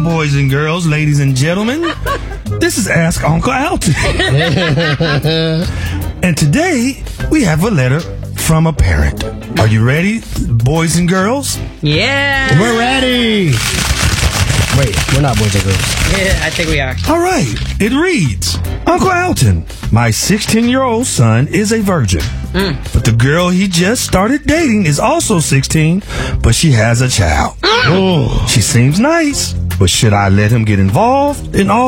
boys and girls, ladies and gentlemen. This is Ask Uncle Alton. And today, we have a letter from a parent. Are you ready, boys and girls? Yeah. We're ready. Wait, we're not boys and girls. Yeah, I think we are. All right, it reads, Uncle Alton, my 16-year-old son is a virgin. But the girl he just started dating is also 16, but she has a child. She seems nice, but should I let him get involved in all